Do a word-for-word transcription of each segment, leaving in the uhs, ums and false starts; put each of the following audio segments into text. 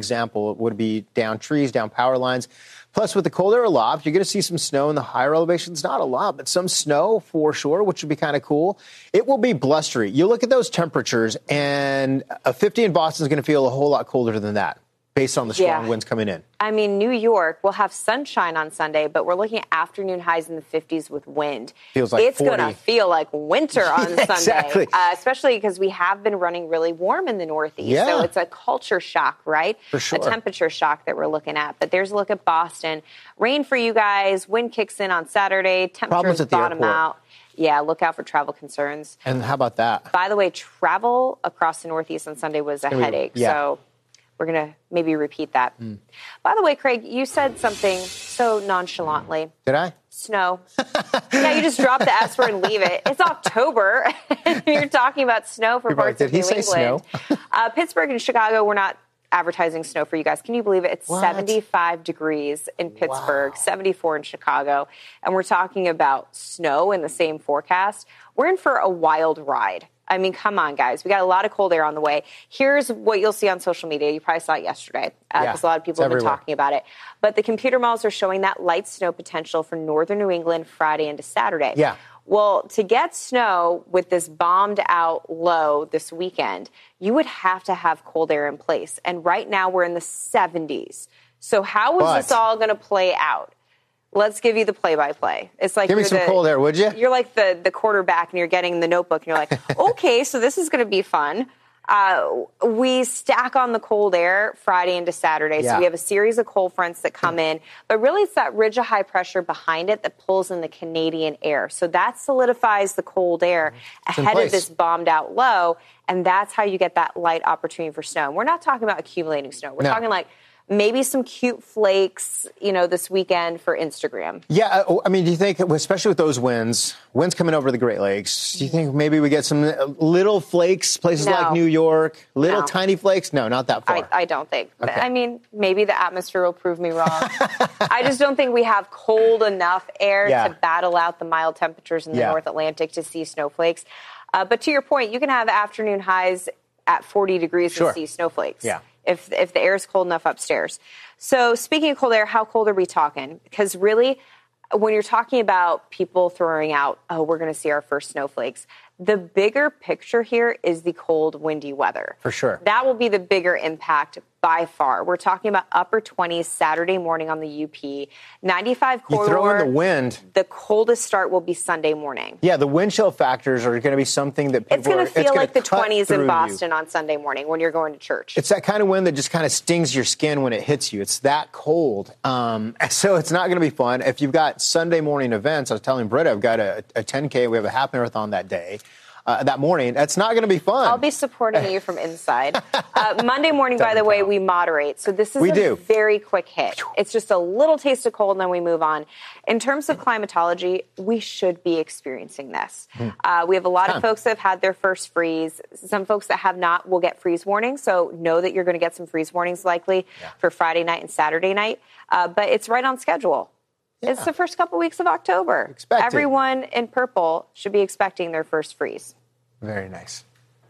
example, it would be down trees, down power lines. Plus, with the cold air aloft, you're going to see some snow in the higher elevations. Not a lot, but some snow for sure, which would be kind of cool. It will be blustery. You look at those temperatures, and a fifty in Boston is going to feel a whole lot colder than that, based on the strong yeah. winds coming in. I mean, New York will have sunshine on Sunday, but we're looking at afternoon highs in the fifties with wind. Feels like it's going to feel like winter on yeah, Sunday, exactly. uh, especially because we have been running really warm in the Northeast. Yeah. So it's a culture shock, right? For sure. A temperature shock that we're looking at. But there's a look at Boston. Rain for you guys. Wind kicks in on Saturday. Temperatures at the bottom airport. out. Yeah, look out for travel concerns. And how about that? By the way, travel across the Northeast on Sunday was a Maybe, headache. yeah. So we're going to maybe repeat that. Mm. By the way, Craig, you said something so nonchalantly. Did I? Snow. Yeah, you just drop the S word and leave it. It's October. And you're talking about snow for You're parts right. of Did New he say England. snow? uh, Pittsburgh and Chicago, we're not advertising snow for you guys. Can you believe it? It's What? seventy-five degrees in Pittsburgh, Wow. seventy-four in Chicago. And we're talking about snow in the same forecast. We're in for a wild ride. I mean, come on, guys. We got a lot of cold air on the way. Here's what you'll see on social media. You probably saw it yesterday because uh, Yeah, a lot of people have been everywhere. talking about it. But the computer models are showing that light snow potential for northern New England Friday into Saturday. Yeah. Well, to get snow with this bombed out low this weekend, you would have to have cold air in place. And right now we're in the seventies. So how is But- this all going to play out? Let's give you the play-by-play. It's like Give me you're some the, cold air, would you? You're like the, the quarterback, and you're getting the notebook, and you're like, okay, so this is going to be fun. Uh, we stack on the cold air Friday into Saturday. Yeah. So we have a series of cold fronts that come in. But really, it's that ridge of high pressure behind it that pulls in the Canadian air. So that solidifies the cold air It's in ahead place. of this bombed out low. And that's how you get that light opportunity for snow. And we're not talking about accumulating snow. We're No. talking like maybe some cute flakes, you know, this weekend for Instagram. Yeah, uh, I mean, do you think, especially with those winds, winds coming over the Great Lakes, do you think maybe we get some little flakes, places No. like New York, little No. tiny flakes? No, not that far. I, I don't think. Okay. I mean, maybe the atmosphere will prove me wrong. I just don't think we have cold enough air Yeah. to battle out the mild temperatures in the Yeah. North Atlantic to see snowflakes. Uh, but to your point, you can have afternoon highs at forty degrees Sure. and see snowflakes. Yeah. If, if the air is cold enough upstairs. So speaking of cold air, how cold are we talking? Because really, when you're talking about people throwing out, oh, we're going to see our first snowflakes, the bigger picture here is the cold, windy weather. For sure. That will be the bigger impact by far. We're talking about upper twenties Saturday morning on the U P. ninety-five You corridor. throw in the wind. The coldest start will be Sunday morning. Yeah, the wind chill factors are going to be something that people It's going are, to feel gonna like the cut twenties through in you. Boston on Sunday morning when you're going to church. It's that kind of wind that just kind of stings your skin when it hits you. It's that cold. Um, so it's not going to be fun. If you've got Sunday morning events, I was telling Britta, I've got a, a ten K. We have a half marathon that day. Uh, that morning, that's not going to be fun. I'll be supporting you from inside. Uh, Monday morning, by Doesn't the way, count. we moderate. So this is We a do. very quick hit. It's just a little taste of cold, and then we move on. In terms of climatology, we should be experiencing this. Uh, we have a lot Time. of folks that have had their first freeze. Some folks that have not will get freeze warnings. So know that you're going to get some freeze warnings likely Yeah. for Friday night and Saturday night. Uh, but it's right on schedule. It's Yeah. the first couple weeks of October. Expect it. Everyone in purple should be expecting their first freeze. Very nice.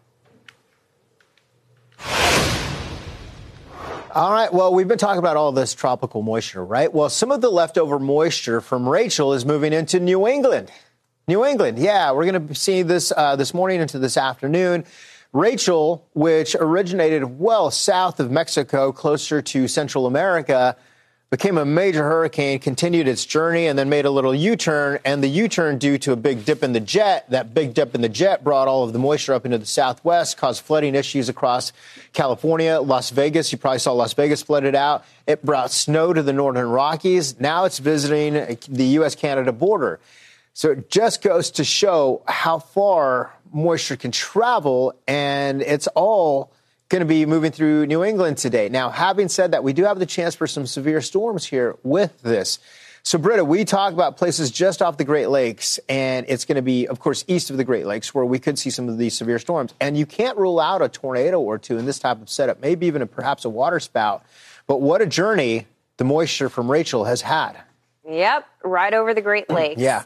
All right, well, we've been talking about all this tropical moisture, right? Well, some of the leftover moisture from Rachel is moving into New England. New England, yeah, we're going to see this uh, this morning into this afternoon. Rachel, which originated well south of Mexico, closer to Central America, became a major hurricane, continued its journey, and then made a little U-turn. And the U-turn, due to a big dip in the jet, that big dip in the jet brought all of the moisture up into the southwest, caused flooding issues across California, Las Vegas. You probably saw Las Vegas flooded out. It brought snow to the northern Rockies. Now it's visiting the U S Canada border. So it just goes to show how far moisture can travel, and it's all going to be moving through New England today. Now, having said that, we do have the chance for some severe storms here with this. So, Britta, we talk about places just off the Great Lakes, and it's going to be, of course, east of the Great Lakes where we could see some of these severe storms. And you can't rule out a tornado or two in this type of setup, maybe even a, perhaps a water spout. But what a journey the moisture from Rachel has had. Yep, right over the Great Lakes. Yeah.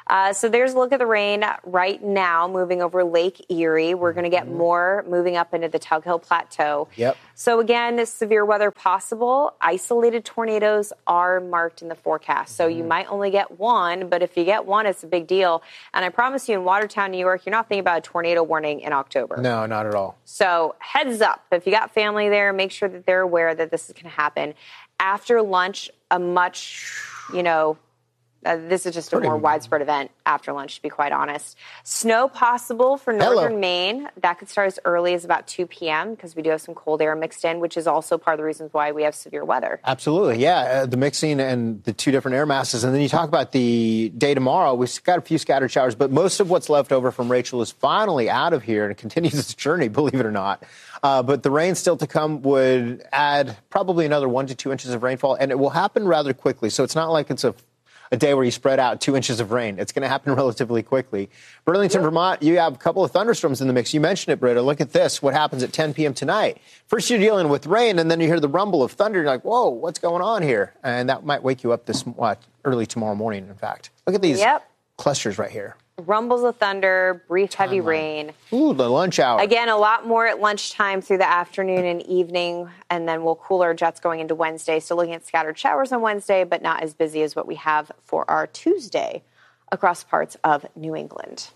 Uh, so there's a look at the rain right now moving over Lake Erie. We're going to get more moving up into the Tug Hill Plateau. Yep. So again, this severe weather possible. Isolated tornadoes are marked in the forecast. So mm-hmm. you might only get one, but if you get one, it's a big deal. And I promise you in Watertown, New York, you're not thinking about a tornado warning in October. No, not at all. So heads up. If you got family there, make sure that they're aware that this is going to happen. After lunch, a much, you know, Uh, this is just a more widespread event after lunch, to be quite honest. Snow possible for northern Hello. Maine. That could start as early as about two p.m. because we do have some cold air mixed in, which is also part of the reasons why we have severe weather. Absolutely, yeah. Uh, the mixing and the two different air masses. And then you talk about the day tomorrow. We've got a few scattered showers, but most of what's left over from Rachel is finally out of here and continues its journey, believe it or not. Uh, but the rain still to come would add probably another one to two inches of rainfall, and it will happen rather quickly. So it's not like it's a a day where you spread out two inches of rain. It's going to happen relatively quickly. Burlington, yeah. Vermont, you have a couple of thunderstorms in the mix. You mentioned it, Britta. Look at this. What happens at ten p.m. tonight? First, you're dealing with rain, and then you hear the rumble of thunder. You're like, whoa, what's going on here? And that might wake you up this what, early tomorrow morning, in fact. Look at these yep. clusters right here. Rumbles of thunder, brief Timeline. Heavy rain. Ooh, the lunch hour. Again, a lot more at lunchtime through the afternoon and evening, and then we'll cool our jets going into Wednesday. So looking at scattered showers on Wednesday, but not as busy as what we have for our Tuesday across parts of New England.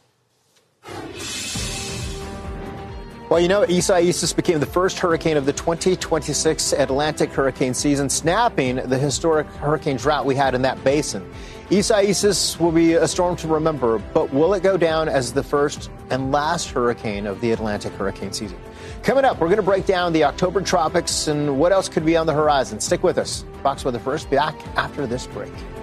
Well, you know, Isaias became the first hurricane of the twenty twenty-six Atlantic hurricane season, snapping the historic hurricane drought we had in that basin. Isaias will be a storm to remember, but will it go down as the first and last hurricane of the Atlantic hurricane season? Coming up, we're going to break down the October tropics and what else could be on the horizon. Stick with us. Fox Weather First, back after this break.